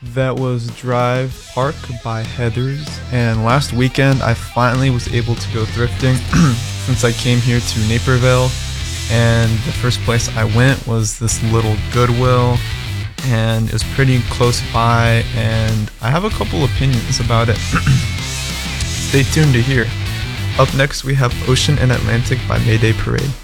That was Drive Park by Heathers. And last weekend, I finally was able to go thrifting since I came here to Naperville. And the first place I went was this little Goodwill, and it was pretty close by, and I have a couple opinions about it. Stay tuned to hear. Up next, we have Ocean and Atlantic by Mayday Parade.